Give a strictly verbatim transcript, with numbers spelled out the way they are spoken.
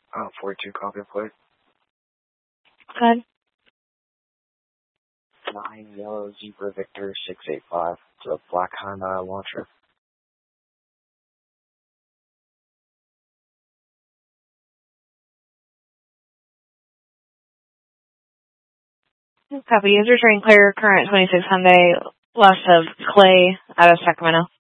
Uh, forty-two copy plate. Good. nine Yellow Zebra Victor six eight five. It's a black Hyundai launcher. Copy. User train clear, current twenty-six Hyundai, loss of Clay out of Sacramento.